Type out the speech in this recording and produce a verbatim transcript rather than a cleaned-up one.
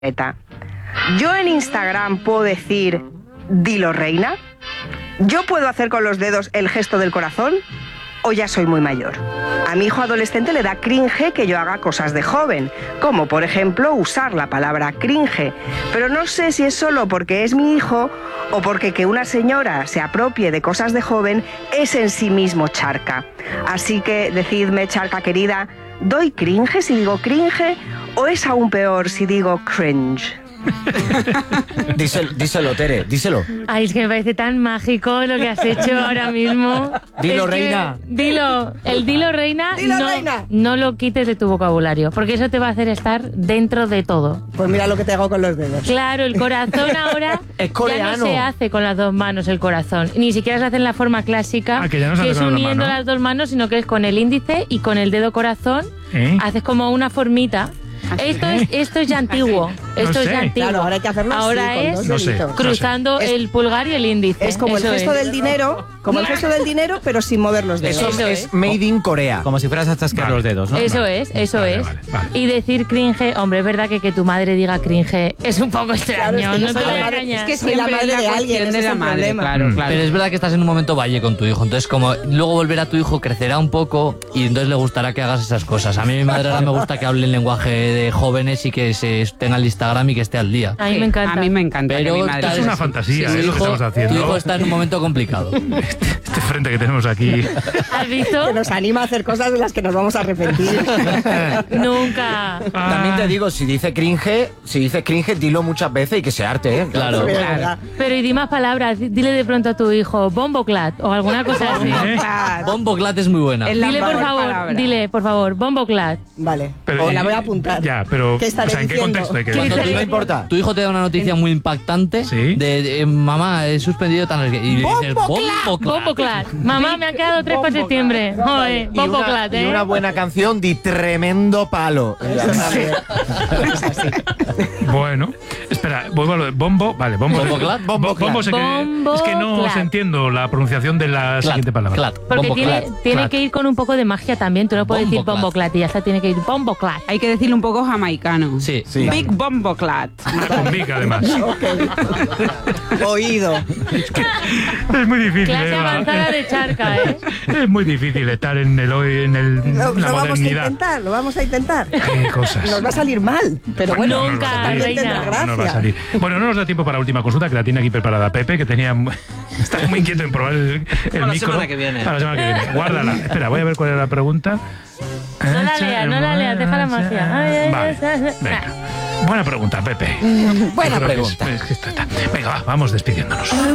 Yo en Instagram puedo decir, dilo reina. ¿Yo puedo hacer con los dedos el gesto del corazón? ¿O ya soy muy mayor? A mi hijo adolescente le da cringe que yo haga cosas de joven, como por ejemplo usar la palabra cringe. Pero no sé si es solo porque es mi hijo o porque que una señora se apropie de cosas de joven es en sí mismo charca. Así que decidme, charca querida, ¿doy cringe si digo cringe o es aún peor si digo cringe? díselo, díselo, Tere, díselo. Ay, es que me parece tan mágico lo que has hecho ahora mismo. Dilo, Es que, reina. Dilo, el dilo, reina, Dilo, no, reina. no lo quites de tu vocabulario, porque eso te va a hacer estar dentro de todo. Pues mira lo que te hago con los dedos. Claro, el corazón ahora Es ya coreano. no se hace con las dos manos el corazón. Ni siquiera se hace en la forma clásica, Ah, que ya no se hace es con las dos uniendo manos. las dos manos, sino que es con el índice y con el dedo corazón. ¿Eh? Haces como una formita. Esto es, esto es ya antiguo. Esto es sé. ya antiguo. Claro, ahora hay que hacerlo así, Ahora con es dos No sé. deditos. cruzando Es- el pulgar y el índice. Es como el Eso gesto es. del dinero, como el gesto del dinero, pero sin mover los dedos. Eso, Eso es, es. made in Corea. Como si fueras a chasquear Vale. los dedos, ¿no? Eso es, eso Vale, es. vale, vale. Y decir cringe, hombre, es verdad que que tu madre diga cringe es un poco extraño, Claro, es que yo no soy te la lo madre- engañas. es que soy la madre de alguien, ese de es la el madre, problema. claro, Mm. claro. Pero es verdad que estás en un momento valle con tu hijo, entonces como luego volver a tu hijo crecerá un poco y entonces le gustará que hagas esas cosas. A mí mi madre ahora me gusta que hable en lenguaje de jóvenes y que se tenga el Instagram y que esté al día. A mí Sí, me encanta. A mí me encanta Pero que mi madre... Es una fantasía, Tu es lo que hijo- estamos haciendo. Tu hijo está en un momento complicado. Este frente que tenemos aquí. ¿Has visto? Que nos anima a hacer cosas de las que nos vamos a arrepentir. Nunca. También te digo, si dice cringe, si dice cringe, dilo muchas veces y que se arte, ¿eh? Claro. Mira, Claro. verdad. Pero y di más palabras, di- dile de pronto a tu hijo bomboclat o alguna cosa así. ¿Eh? Bomboclat es muy buena. Es la Dile por mejor favor, palabra. dile por favor, bomboclat. Vale, Pero- o la voy a apuntar. Ya, pero. ¿Qué estaré o sea, ¿en qué diciendo? contexto hay que ¿Qué decirlo? estaré- No importa. Tu hijo te da una noticia muy impactante Sí. de, de, mamá, he suspendido tan... Y le dices, bomboclat. Bomboclat. Mamá, me han quedado tres para septiembre. Joder, Y una, bomboclat, y ¿eh? una buena canción de tremendo palo. Eso también. Es así. Bueno, espera, vuelvo a lo de bombo. Vale, bombo. Bomboclat, Bombo, bomboclat. bombo sé que- es que no Bomboclat. os entiendo la pronunciación de la Clat, siguiente palabra. clat, Porque tiene, bomboclat. tiene Clat. que ir con un poco de magia también. Tú no puedes decir Bomboclat. bomboclat y ya está, tiene que ir bomboclat. Hay que decirlo un poco jamaicano. Sí. Sí. Big Bomboclat. Con Vic, además. Oído. Es muy difícil. Clase Eva. avanzada de charca, ¿eh? Es muy difícil estar en el hoy, en el, Lo, la lo vamos a modernidad. intentar, lo vamos a intentar. Qué cosas. Nos va a salir mal, pero bueno, no, Nunca, no, no, también reina. tendrá No nos va a gracia. salir. Bueno, no nos da tiempo para la última consulta, que la tiene aquí preparada Pepe, que tenía está muy inquieto en probar el, el Para la micro. semana que viene. Para la semana que viene. Guárdala. Espera, voy a ver cuál era la pregunta. No la leas, no la leas, deja la magia. Ay, ay, Vale. ay, ay. Venga. Buena pregunta, Pepe. Buena Yo creo que es- pregunta. es que esto está- Venga, va, vamos despidiéndonos.